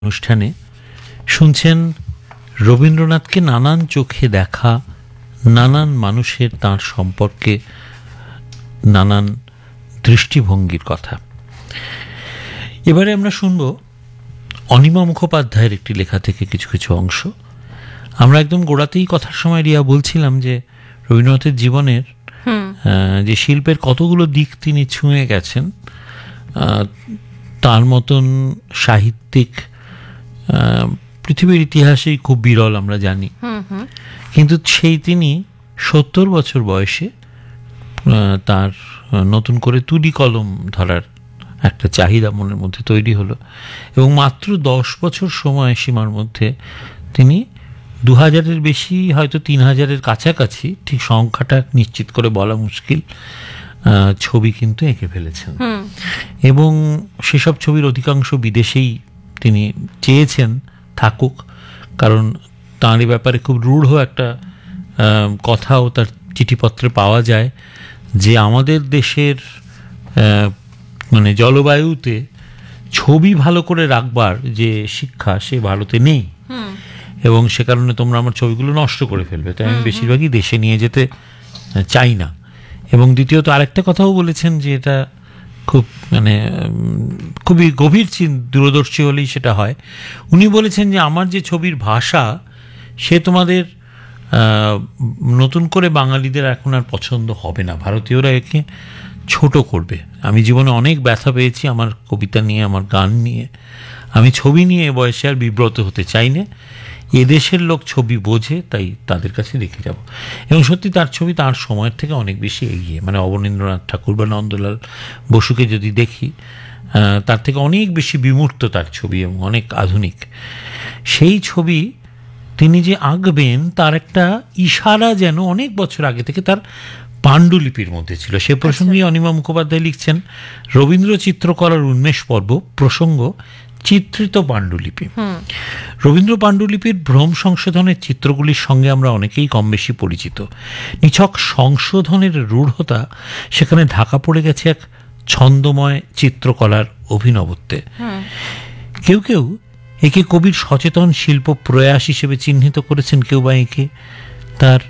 অনুষ্ঠানে শুনছেন রবীন্দ্রনাথকে নানান চোখে দেখা, নানান মানুষের তাঁর সম্পর্কে নানান দৃষ্টিভঙ্গির কথা। এবারে আমরা শুনব অনিমা মুখোপাধ্যায়ের একটি লেখা থেকে কিছু কিছু অংশ। আমরা একদম গোড়াতেই কথার সময় রিয়া বলছিলাম যে রবীন্দ্রনাথের জীবনের যে শিল্পের কতগুলো দিক তিনি ছুঁয়ে গেছেন, তার মতন সাহিত্যিক পৃথিবীর ইতিহাসেই খুব বিরল আমরা জানি। কিন্তু সেই তিনি 70 বছর বয়সে তার নতুন করে তুলি কলম ধরার একটা চাহিদা মনের মধ্যে তৈরি হলো এবং মাত্র 10 বছর সময় সীমার মধ্যে তিনি 2000-এর বেশি, হয়তো 3000-এর কাছাকাছি, ঠিক সংখ্যাটা নিশ্চিত করে বলা মুশকিল, ছবি কিন্তু এঁকে ফেলেছেন। এবং সেসব ছবির অধিকাংশ বিদেশেই তিনি চেয়েছেন থাকুক, কারণ তাঁর এই ব্যাপারে খুব রূঢ় একটা কথাও তার চিঠিপত্রে পাওয়া যায় যে আমাদের দেশের মানে জলবায়ুতে ছবি ভালো করে রাখবার যে শিক্ষা সে ভারতে নেই, এবং সে কারণে তোমরা আমার ছবিগুলো নষ্ট করে ফেলবে, তাই আমি বেশিরভাগই দেশে নিয়ে যেতে চাই না। এবং দ্বিতীয়ত আরেকটা কথাও বলেছেন যে এটা খুব মানে খুবই গভীর দূরদর্শী হলেই সেটা হয়। উনি বলেছেন যে আমার যে ছবির ভাষা সে তোমাদের নতুন করে বাঙালিদের এখন আর পছন্দ হবে না, ভারতীয়রা একে ছোট করবে। আমি জীবনে অনেক ব্যথা পেয়েছি আমার কবিতা নিয়ে, আমার গান নিয়ে, আমি ছবি নিয়ে এ বয়সে আর বিব্রত হতে চাই না। এদেশের লোক ছবি বোঝে, তাই তাদের কাছে রেখে যাব। এবং সত্যি তার ছবি তার সময়ের থেকে অনেক বেশি এগিয়ে, মানে অবনীন্দ্রনাথ ঠাকুর বা নন্দলাল বসুকে যদি দেখি তার থেকে অনেক বেশি বিমূর্ত তার ছবি এবং অনেক আধুনিক। সেই ছবি তিনি যে আঁকবেন তার একটা ইশারা যেন অনেক বছর আগে থেকে তার পাণ্ডুলিপির মধ্যে ছিল। সে প্রসঙ্গে অনিমা মুখোপাধ্যায় লিখছেন, রবীন্দ্র চিত্রকলার উন্মেষ পর্ব প্রসঙ্গ চিত্রিত পাণ্ডুলিপি। রবীন্দ্র পাণ্ডুলিপির ভ্রম সংশোধনের চিত্রগুলির সঙ্গে আমরা অনেকেই কম বেশি পরিচিত। নিছক সংশোধনের রূঢ়তা সেখানে ঢাকা পড়ে গেছে এক ছন্দময় চিত্রকলার অভিনবত্বে। কেউ কেউ একে কবির সচেতন শিল্প প্রয়াস হিসেবে চিহ্নিত করেছেন, কেউ বা একে তার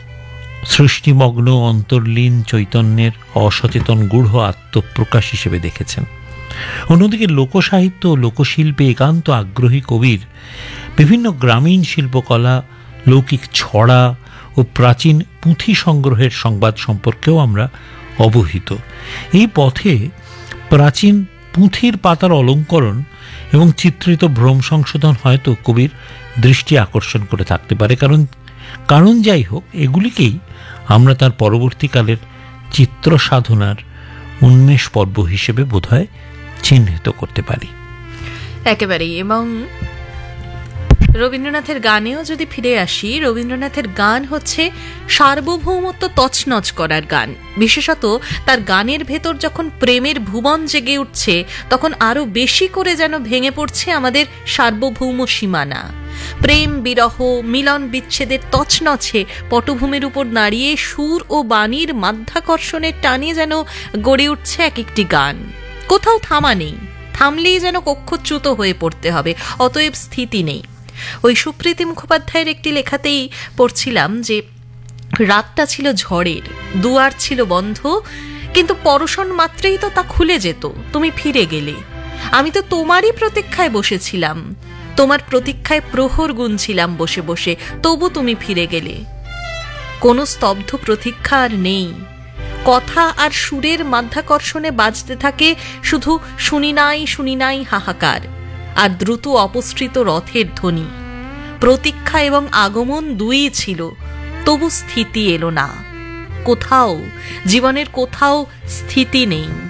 সৃষ্টিমগ্ন অন্তর্লীন চৈতন্যের অসচেতন গূঢ় আত্মপ্রকাশ হিসেবে দেখেছেন। অন্যদিকে লোকসাহিত্য ও লোকশিল্পে একান্ত আগ্রহী কবির বিভিন্ন গ্রামীণ শিল্পকলা, লৌকিক ছড়া ও প্রাচীন পুঁথি সংগ্রহের সংবাদ সম্পর্কেও আমরা অবহিত। এই পথে প্রাচীন পুঁথির পাতার অলঙ্করণ এবং চিত্রিত ভ্রম সংশোধন হয়তো কবির দৃষ্টি আকর্ষণ করে থাকতে পারে, কারণ যাই হোক এগুলিকেই আমরা তার পরবর্তীকালের চিত্র সাধনার উন্মেষ পর্ব হিসেবে বোধহয় চিহ্নিত করতে পারি। একেবারেই। এবং রবীন্দ্রনাথের গানেও যদি ফিরে আসি, রবীন্দ্রনাথের গান হচ্ছে সার্বভৌমত্ব তছনছ করার গান। বিশেষত তার গানের ভেতর যখন প্রেমের ভুবন জেগে উঠছে তখন আরো বেশি করে যেন ভেঙে পড়ছে আমাদের সার্বভৌম সীমানা। প্রেম বিরহ মিলন বিচ্ছেদের তছনছে পটভূমির উপর দাঁড়িয়ে সুর ও বাণীর মাধ্যাকর্ষণের টানে যেন গড়ে উঠছে এক একটি গান। কোথাও থামা নেই, থামলেই যেন কক্ষচ্যুত হয়ে পড়তে হবে, অতএব স্থিতি নেই। ওই সুপ্রীতি মুখোপাধ্যায়ের একটি লেখাতেই পড়ছিলাম যে রাতটা ছিল ঝড়ের, দুয়ার ছিল বন্ধ, কিন্তু পরশন মাত্রেই তো তা খুলে যেত, তুমি ফিরে গেলে। আমি তো তোমারই প্রতীক্ষায় বসেছিলাম, তোমার প্রতীক্ষায় প্রহর গুনছিলাম বসে বসে, তবু তুমি ফিরে গেলে। কোনো স্তব্ধ প্রতীক্ষা আর নেই, কথা আর সুরের মাধ্যাকর্ষণে বাজতে থাকে শুধু শুনি নাই হাহাকার আর দ্রুত অপসৃত রথের ধ্বনি। প্রতীক্ষা এবং আগমন দুই ছিল, তবু স্থিতি এলো না। কোথাও জীবনের কোথাও স্থিতি নেই।